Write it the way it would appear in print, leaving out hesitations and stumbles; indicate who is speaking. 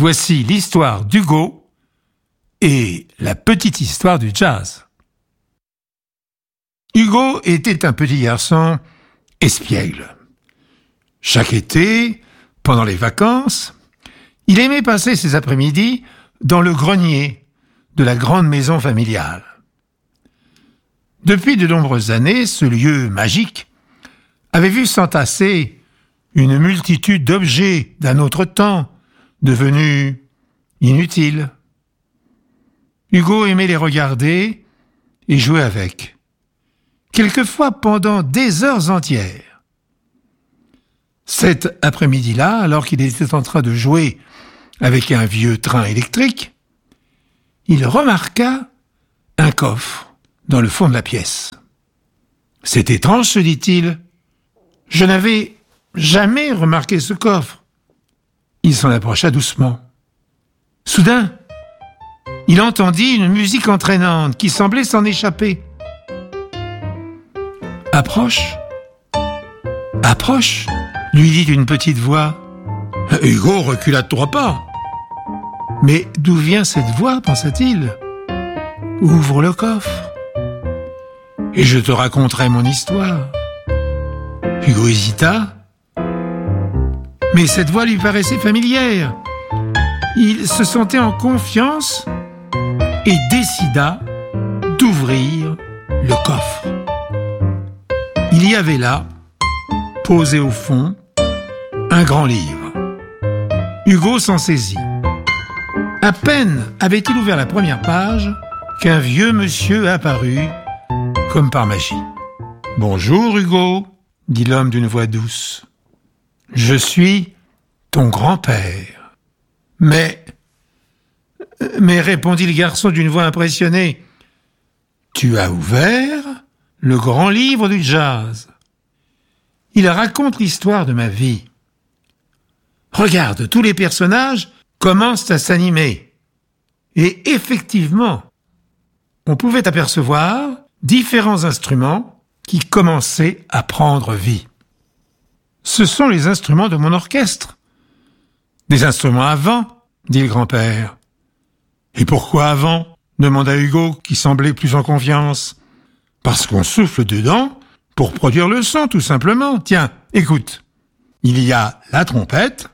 Speaker 1: Voici l'histoire d'Hugo et la petite histoire du jazz. Hugo était un petit garçon espiègle. Chaque été, pendant les vacances, il aimait passer ses après-midi dans le grenier de la grande maison familiale. Depuis de nombreuses années, ce lieu magique avait vu s'entasser une multitude d'objets d'un autre temps, devenus inutiles. Hugo aimait les regarder et jouer avec, quelquefois pendant des heures entières. Cet après-midi-là, alors qu'il était en train de jouer avec un vieux train électrique, il remarqua un coffre dans le fond de la pièce. « C'est étrange, se dit-il. Je n'avais jamais remarqué ce coffre. » Il s'en approcha doucement. Soudain, il entendit une musique entraînante qui semblait s'en échapper. « Approche, approche !» lui dit une petite voix. Hugo recula de 3 pas. « Mais d'où vient cette voix ?» pensa-t-il. « Ouvre le coffre et je te raconterai mon histoire. » Hugo hésita, mais cette voix lui paraissait familière. Il se sentait en confiance et décida d'ouvrir le coffre. Il y avait là, posé au fond, un grand livre. Hugo s'en saisit. À peine avait-il ouvert la première page qu'un vieux monsieur apparut comme par magie. « Bonjour Hugo », dit l'homme d'une voix douce. « Je suis ton grand-père. »« Mais, répondit le garçon d'une voix impressionnée, tu as ouvert le grand livre du jazz. Il raconte l'histoire de ma vie. Regarde, tous les personnages commencent à s'animer. » Et effectivement, on pouvait apercevoir différents instruments qui commençaient à prendre vie. « Ce sont les instruments de mon orchestre. »« Des instruments à vent, » dit le grand-père. « Et pourquoi à vent ?» demanda Hugo, qui semblait plus en confiance. « Parce qu'on souffle dedans pour produire le son, tout simplement. Tiens, écoute. Il y a la trompette,